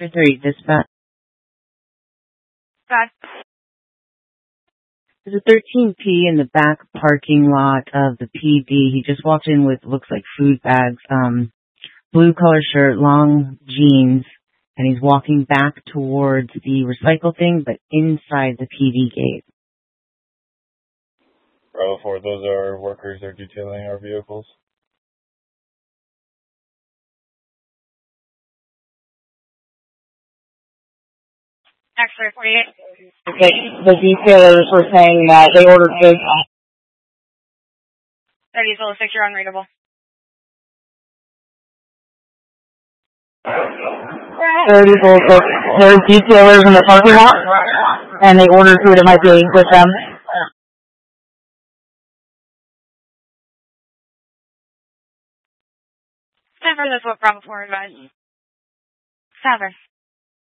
Sector 3, dispatch. God. There's a 13P in the back parking lot of the PD. He just walked in with, looks like food bags, blue color shirt, long jeans, and he's walking back towards the recycle thing, but inside the PD gate. Bravo 4, those are workers that are detailing our vehicles. X-ray 48. Okay, the detailers were saying that they ordered food. 30 Solar 6, you're unreadable. There's detailers in the parking lot, and they ordered food. It might be with them. Sever, that's what Bravo 4 advised. Sever.